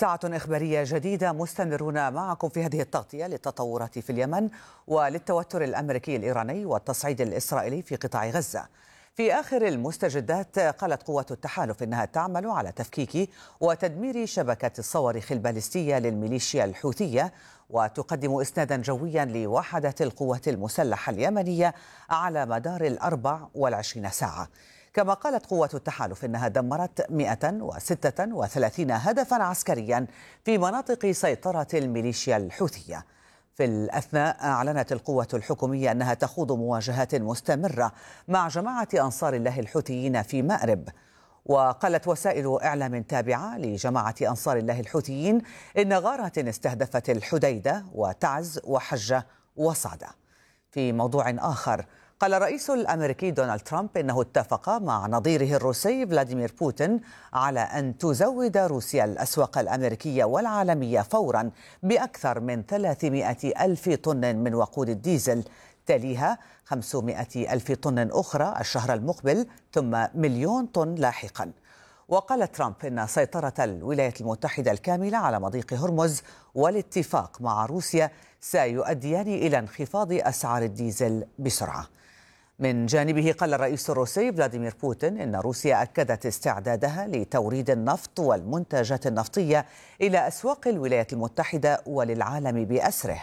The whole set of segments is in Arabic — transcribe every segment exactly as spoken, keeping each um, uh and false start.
ساعة إخبارية جديدة، مستمرون معكم في هذه التغطية للتطورات في اليمن وللتوتر الأمريكي الإيراني والتصعيد الإسرائيلي في قطاع غزة. في آخر المستجدات، قالت قوات التحالف إنها تعمل على تفكيك وتدمير شبكة الصواريخ البالستية للميليشيا الحوثية، وتقدم إسنادا جويا لوحدات القوات المسلحة اليمنية على مدار الأربع والعشرين ساعة. كما قالت قوات التحالف إنها دمرت مئة وستة وثلاثين هدفا عسكريا في مناطق سيطرة الميليشيا الحوثية. في الأثناء، أعلنت القوة الحكومية أنها تخوض مواجهات مستمرة مع جماعة أنصار الله الحوثيين في مأرب. وقالت وسائل إعلام تابعة لجماعة أنصار الله الحوثيين إن غارات استهدفت الحديدة وتعز وحجة وصعدة. في موضوع آخر، قال الرئيس الأمريكي دونالد ترامب إنه اتفق مع نظيره الروسي فلاديمير بوتين على أن تزود روسيا الأسواق الأمريكية والعالمية فورا بأكثر من ثلاثمائة ألف طن من وقود الديزل، تليها خمسمائة ألف طن أخرى الشهر المقبل، ثم مليون طن لاحقا. وقال ترامب إن سيطرة الولايات المتحدة الكاملة على مضيق هرمز والاتفاق مع روسيا سيؤديان إلى انخفاض أسعار الديزل بسرعة. من جانبه، قال الرئيس الروسي فلاديمير بوتين إن روسيا أكدت استعدادها لتوريد النفط والمنتجات النفطية إلى أسواق الولايات المتحدة وللعالم بأسره.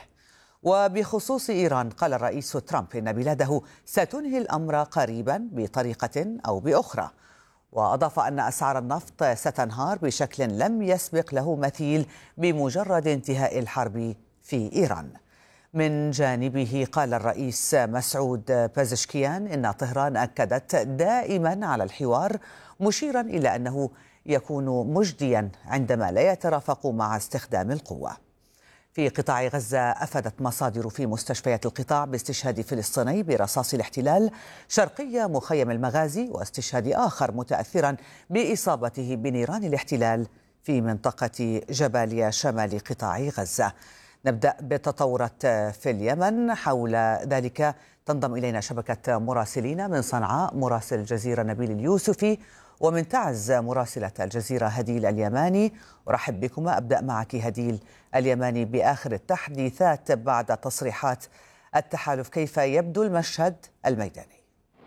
وبخصوص إيران، قال الرئيس ترامب إن بلاده ستنهي الأمر قريبا بطريقة أو بأخرى. وأضاف أن أسعار النفط ستنهار بشكل لم يسبق له مثيل بمجرد انتهاء الحرب في إيران. من جانبه، قال الرئيس مسعود بازشكيان إن طهران أكدت دائما على الحوار، مشيرا إلى أنه يكون مجديا عندما لا يترافق مع استخدام القوة. في قطاع غزة، أفادت مصادر في مستشفيات القطاع باستشهاد فلسطيني برصاص الاحتلال شرقي مخيم المغازي، واستشهاد آخر متأثرا بإصابته بنيران الاحتلال في منطقة جباليا شمال قطاع غزة. نبدأ بالتطورات في اليمن. حول ذلك تنضم إلينا شبكة مراسلين: من صنعاء مراسل الجزيرة نبيل اليوسفي، ومن تعز مراسلة الجزيرة هديل اليماني. أرحب بكما. أبدأ معك هديل اليماني بآخر التحديثات بعد تصريحات التحالف، كيف يبدو المشهد الميداني؟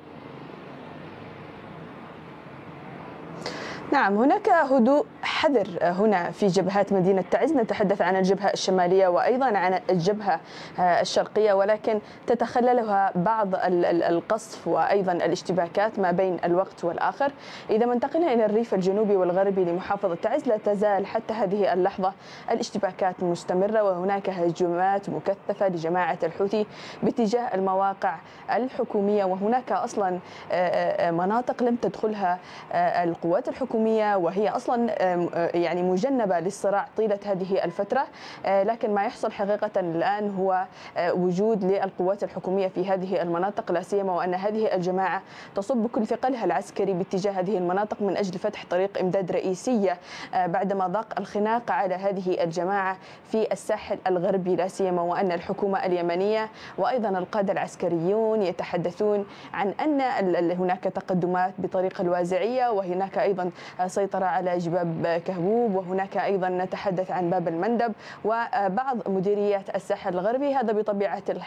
نعم، هناك هدوء حذر هنا في جبهات مدينة تعز. نتحدث عن الجبهة الشمالية وأيضا عن الجبهة الشرقية، ولكن تتخللها بعض القصف وأيضا الاشتباكات ما بين الوقت والآخر. إذا ما انتقلنا إلى الريف الجنوبي والغربي لمحافظة تعز، لا تزال حتى هذه اللحظة الاشتباكات مستمرة، وهناك هجمات مكثفة لجماعة الحوثي باتجاه المواقع الحكومية. وهناك أصلا مناطق لم تدخلها القوات الحكومية، وهي أصلا يعني مجنبة للصراع طيلة هذه الفترة. لكن ما يحصل حقيقة الآن هو وجود للقوات الحكومية في هذه المناطق، لا سيما وأن هذه الجماعة تصب بكل ثقلها العسكري باتجاه هذه المناطق من أجل فتح طريق إمداد رئيسية، بعدما ضاق الخناق على هذه الجماعة في الساحل الغربي، لا سيما وأن الحكومة اليمنية وأيضا القادة العسكريون يتحدثون عن أن هناك تقدمات بطريق الوازعية، وهناك أيضا سيطرة على جباب كهبوب، وهناك أيضا نتحدث عن باب المندب وبعض مديريات الساحل الغربي. هذا بطبيعة